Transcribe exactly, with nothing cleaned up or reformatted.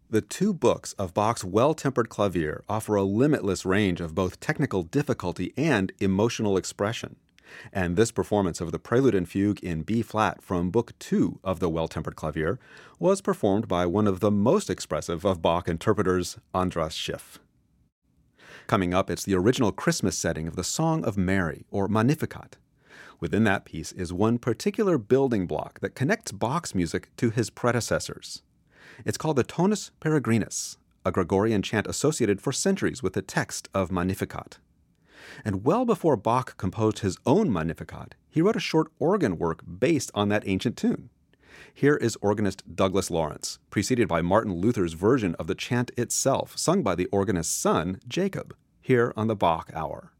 The two books of Bach's Well-Tempered Clavier offer a limitless range of both technical difficulty and emotional expression. And this performance of the Prelude and Fugue in B-flat from Book two of the Well-Tempered Clavier was performed by one of the most expressive of Bach interpreters, Andras Schiff. Coming up, it's the original Christmas setting of the Song of Mary, or Magnificat. Within that piece is one particular building block that connects Bach's music to his predecessors. It's called the Tonus Peregrinus, a Gregorian chant associated for centuries with the text of Magnificat. And well before Bach composed his own Magnificat, he wrote a short organ work based on that ancient tune. Here is organist Douglas Lawrence, preceded by Martin Luther's version of the chant itself, sung by the organist's son, Jacob, here on the Bach Hour.